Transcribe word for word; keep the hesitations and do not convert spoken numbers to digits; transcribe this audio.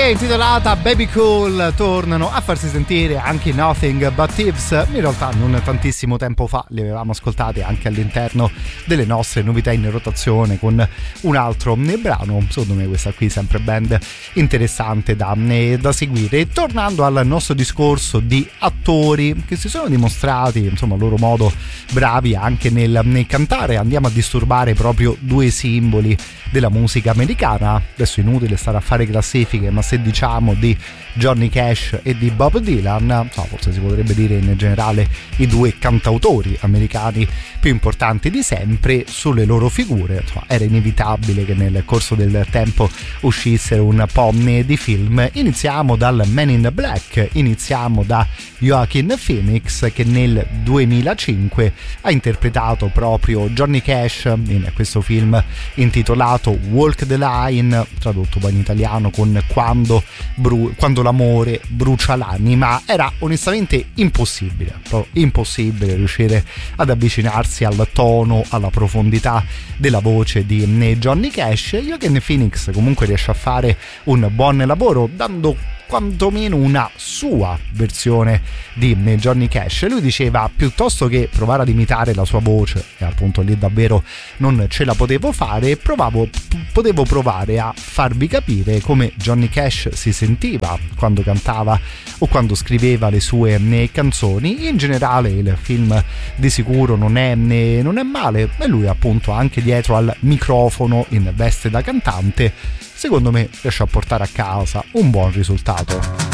e intitolata Baby Cool tornano a farsi sentire anche Nothing But Thieves. In realtà non tantissimo tempo fa li avevamo ascoltati anche all'interno delle nostre novità in rotazione con un altro brano. Secondo me questa qui è sempre band interessante da, da seguire. Tornando al nostro discorso di attori che si sono dimostrati insomma a loro modo bravi anche nel, nel cantare, andiamo a disturbare proprio due simboli della musica americana. Adesso è inutile stare a fare classifiche, ma se diciamo di Johnny Cash e di Bob Dylan, no, forse si potrebbe dire in generale i due cantautori americani più importanti di sempre. Sulle loro figure insomma, era inevitabile che nel corso del tempo uscissero un po' di film. Iniziamo dal Man in Black, iniziamo da Joaquin Phoenix, che nel duemilacinque ha interpretato proprio Johnny Cash in questo film intitolato Walk the Line, tradotto poi in italiano con Quando, bru- quando l'amore brucia l'anima. Era onestamente impossibile, proprio impossibile riuscire ad avvicinarsi al tono, alla profondità della voce di Johnny Cash. Joaquin Phoenix comunque riesce a fare un buon lavoro dando quantomeno una sua versione di Johnny Cash. Lui diceva piuttosto che provare ad imitare la sua voce, e appunto lì davvero non ce la potevo fare, provavo, potevo provare a farvi capire come Johnny Cash si sentiva quando cantava o quando scriveva le sue canzoni. In generale il film di sicuro non è, non è male, e lui appunto anche dietro al microfono in veste da cantante secondo me riesce a portare a casa un buon risultato.